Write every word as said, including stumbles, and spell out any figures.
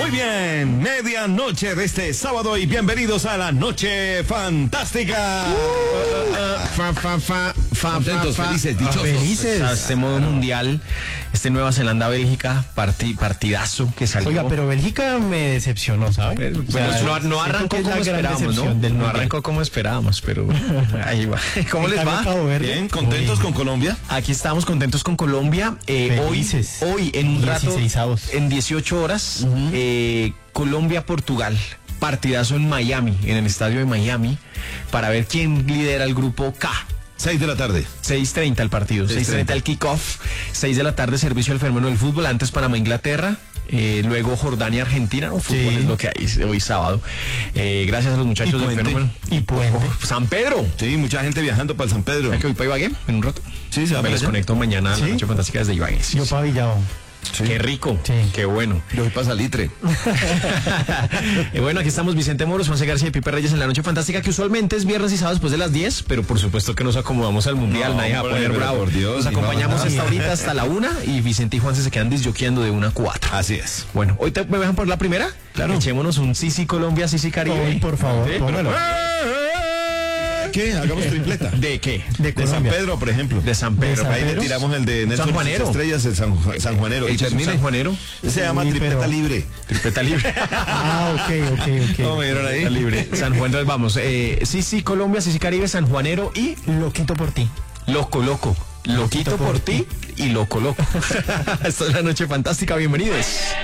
Muy bien, medianoche de este sábado y bienvenidos a la Noche Fantástica. Uh, uh, fa, fa, fa, fa, Contentos, fa, fa, felices, dichosos. Felices. A este modo mundial, este Nueva Zelanda-Bélgica, parti, partidazo que salió. Oiga, pero Bélgica me decepcionó, ¿sabe? Pero, O sea, pues, no, no siento arrancó que es la como gran esperábamos, ¿no? decepción del No mundial. arrancó como esperábamos, pero ahí va. ¿Cómo En les cambio, va? Cabo Verde, Bien, contentos uy, con Colombia. Aquí estamos contentos con Colombia. Eh, hoy, Felices. hoy, en un rato, dieciseisavos. en dieciocho horas, eh, Colombia-Portugal. Partidazo en Miami, en el estadio de Miami, para ver quién lidera el grupo K. Seis de la tarde. seis treinta el partido, seis treinta el kickoff, seis de la tarde servicio al fenómeno del fútbol, antes Panamá-Inglaterra, eh, luego Jordania-Argentina, no, fútbol Sí. es lo que hay hoy sábado. Eh, gracias a los muchachos Y del puente. fenómeno. Y puente. Oh, San Pedro. Sí, mucha gente viajando para el San Pedro. ¿Sabes que voy para Ibagué en un rato? Sí, se va Me para les allá. conecto mañana a la ¿Sí? Noche Fantástica desde Ibagué. Sí, Yo sí. para Villavo. Sí. Qué rico, Sí. qué bueno. Yo voy para Salitre. Eh, bueno, aquí estamos Vicente Moros, Juan C. García y Pipe Reyes en la Noche Fantástica, que usualmente es viernes y sábado después de las diez, pero por supuesto que nos acomodamos al Mundial, No, nadie va a hombre, poner pero bravo. por Dios, Nos ni acompañamos vamos a- hasta ahorita, hasta la una, y Vicente y Juan se quedan disjoqueando de una a cuatro. Así es. Bueno, hoy te, me dejan por la primera. Claro. Echémonos un Sisi Colombia, Sisi Caribe. Hoy, por favor, ¿Sí? póngalo. ¿Qué? Hagamos tripleta. ¿De qué? De De San Colombia. Pedro, por ejemplo. De San Pedro. De San Ahí le Pedro. tiramos el de Nelson San Juanero. Estrellas, el San, Ju- San Juanero. El Y termina. San Juanero. Se llama Uy, tripleta pero- libre. Tripleta libre. Ah, ok, ok, ok. ¿Cómo me dieron ahí? Tripleta libre. San Juan, entonces vamos. Eh, Sisi Colombia, Sisi Caribe, San Juanero y Loquito por ti. Loco Loco. Loquito por ti y Loco Loco. Esto es la Noche Fantástica, bienvenidos.